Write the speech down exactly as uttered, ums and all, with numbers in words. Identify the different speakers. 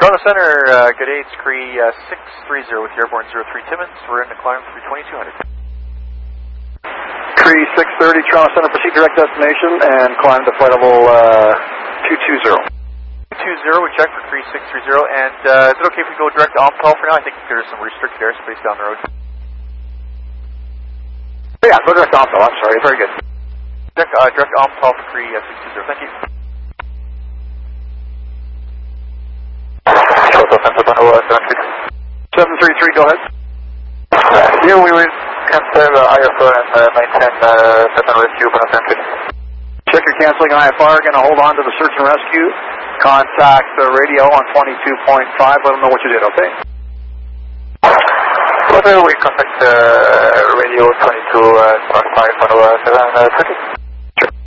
Speaker 1: Toronto Center, uh, good day, it's Cree uh, six three zero with your airborne zero three Timmins. We're in the climb through twenty-two hundred.
Speaker 2: Cree six thirty, Toronto Center, proceed direct destination and climb to flight level uh, two two zero.
Speaker 1: two two zero, we check for Cree six three zero, and uh, is it okay if we go direct to Omtal for now? I think there's some restricted airspace down the road.
Speaker 2: Yeah, go direct to Omtal, I'm sorry.
Speaker 1: Very good. Direct, uh, direct Omtal for Cree uh, six two zero, thank you.
Speaker 2: seven three three, go ahead.
Speaker 3: Uh, here we will cancel uh, I F R and uh, maintain uh, seven rescue for entry.
Speaker 2: Check your canceling I F R, going to hold on to the search and rescue. Contact the radio on twenty-two point five, let them know what you did, okay?
Speaker 3: Whether we contact uh, radio twenty-two point five uh, on seven thirty.